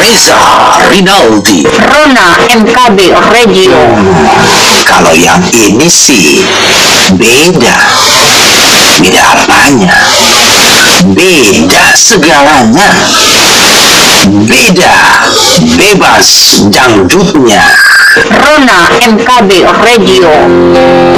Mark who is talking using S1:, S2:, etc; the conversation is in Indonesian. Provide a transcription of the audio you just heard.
S1: Reza Rinaldi.
S2: Rona MKB Radio.
S1: Kalau yang ini sih beda. Beda apanya? Beda segalanya. Beda bebas dangdutnya.
S2: Rona MKB Radio.